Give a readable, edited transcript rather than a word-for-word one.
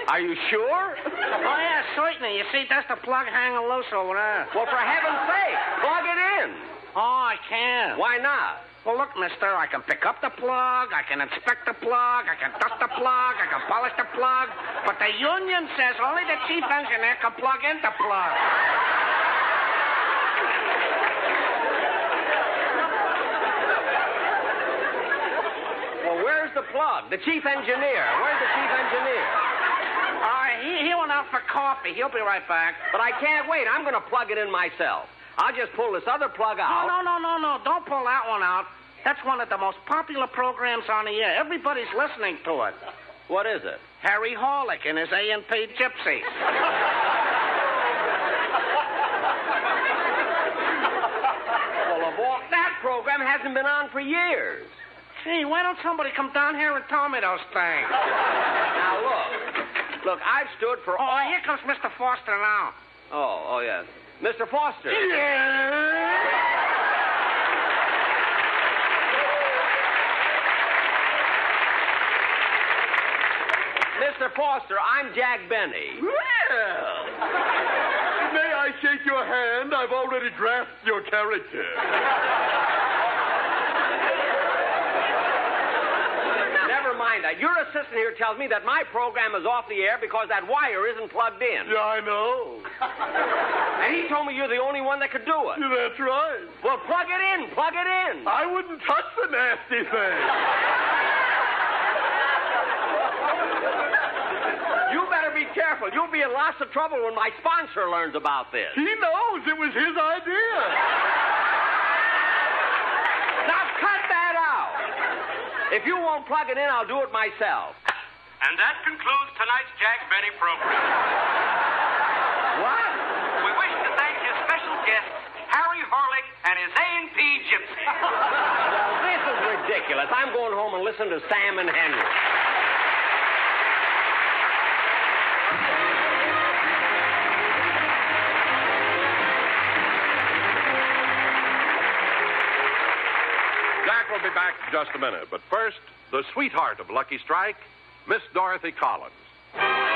Are you sure? Oh, yeah, certainly. You see, that's the plug hanging loose over there. Well, for heaven's sake, plug it in. Oh, I can't. Why not? Well, look, mister, I can pick up the plug, I can inspect the plug, I can dust the plug, I can polish the plug, but the union says only the chief engineer can plug in the plug. Well, where's the plug? The chief engineer. Where's the chief engineer? He went out for coffee. He'll be right back. But I can't wait. I'm going to plug it in myself. I'll just pull this other plug out. No. Don't pull that one out. That's one of the most popular programs on the air. Everybody's listening to it. What is it? Harry Horlick and his A&P Gypsies. Well, that program hasn't been on for years. Gee, why don't somebody come down here and tell me those things? Now, look, I've stood for... Oh, here comes Mr. Foster now. Oh, yes. Mr. Foster. Mr. Foster, I'm Jack Benny. Well, may I shake your hand? I've already drafted your character. Never mind that. Your assistant here tells me that my program is off the air because that wire isn't plugged in. Yeah, I know. And he told me you're the only one that could do it. Yeah, that's right. Well, plug it in. Plug it in. I wouldn't touch the nasty thing. You better be careful. You'll be in lots of trouble when my sponsor learns about this. He knows it was his idea. Now, cut that out. If you won't plug it in, I'll do it myself. And that concludes tonight's Jack Benny program. What? We wish to thank his special guests, Harry Horlick and his A&P Gypsy. Well, this is ridiculous. I'm going home and listen to Sam and Henry. Jack will be back in just a minute. But first, the sweetheart of Lucky Strike, Miss Dorothy Collins.